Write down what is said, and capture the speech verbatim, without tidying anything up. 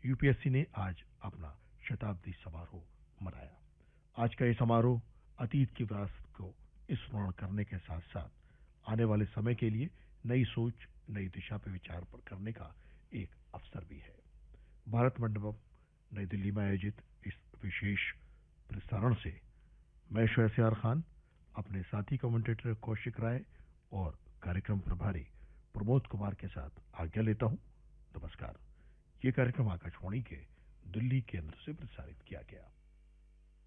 UPSC ने आज अपना शताब्दी समारोह मनाया। आज का ये समारोह अतीत की विरासत को स्मरण करने के साथ साथ आने वाले समय के लिए नई सोच, नई दिशा पर विचार पर करने का एक अवसर भी है। भारत मंडपम नई दिल्ली में आयोजित इस विशेष प्रसारण से मैं शहसयार खान अपने साथी कमेंटेटर कौशिक राय और कार्यक्रम प्रभारी प्रमोद कुमार के साथ आज्ञा लेता हूं। नमस्कार। ये कार्यक्रम आकाशवाणी के दिल्ली केंद्र से प्रसारित किया गया।